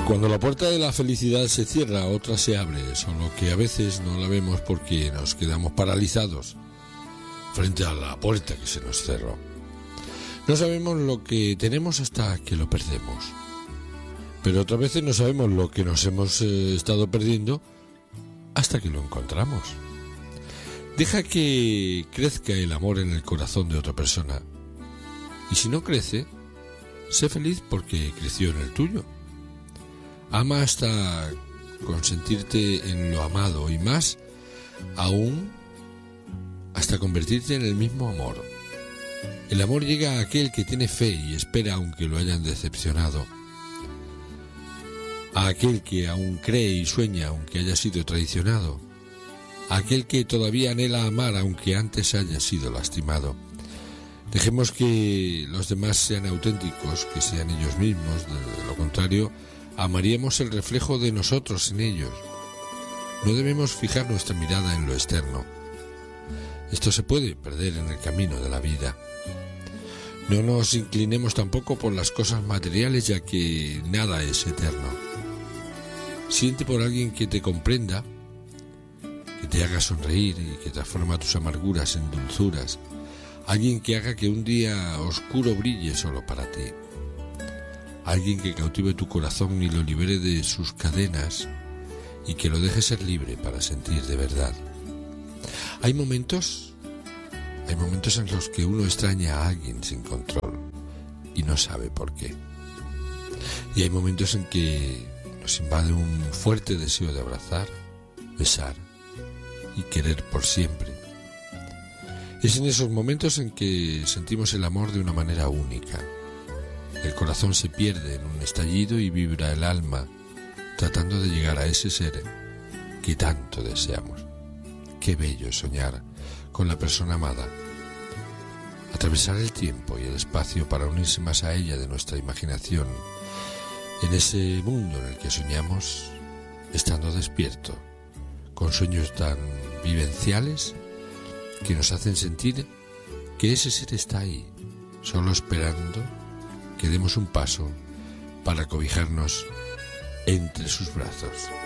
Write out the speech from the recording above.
Cuando la puerta de la felicidad se cierra, otra se abre, solo que a veces no la vemos porque nos quedamos paralizados frente a la puerta que se nos cerró. No sabemos lo que tenemos hasta que lo perdemos, pero otras veces no sabemos lo que nos hemos estado perdiendo hasta que lo encontramos. Deja que crezca el amor en el corazón de otra persona, y si no crece, sé feliz porque creció en el tuyo. Ama hasta consentirte en lo amado y más aún hasta convertirte en el mismo amor. El amor llega a aquel que tiene fe y espera aunque lo hayan decepcionado, a aquel que aún cree y sueña aunque haya sido traicionado, a aquel que todavía anhela amar aunque antes haya sido lastimado. Dejemos que los demás sean auténticos, que sean ellos mismos, de lo contrario amaríamos el reflejo de nosotros en ellos. No debemos fijar nuestra mirada en lo externo. Esto se puede perder en el camino de la vida. No nos inclinemos tampoco por las cosas materiales, ya que nada es eterno. Siente por alguien que te comprenda, que te haga sonreír y que transforma tus amarguras en dulzuras. Alguien que haga que un día oscuro brille solo para ti. Alguien que cautive tu corazón y lo libere de sus cadenas y que lo deje ser libre para sentir de verdad. Hay momentos en los que uno extraña a alguien sin control y no sabe por qué. Y hay momentos en que nos invade un fuerte deseo de abrazar, besar y querer por siempre. Es en esos momentos en que sentimos el amor de una manera única. El corazón se pierde en un estallido y vibra el alma, tratando de llegar a ese ser que tanto deseamos. Qué bello es soñar con la persona amada. Atravesar el tiempo y el espacio para unirse más a ella de nuestra imaginación, en ese mundo en el que soñamos, estando despierto, con sueños tan vivenciales que nos hacen sentir que ese ser está ahí, solo esperando que demos un paso para cobijarnos entre sus brazos.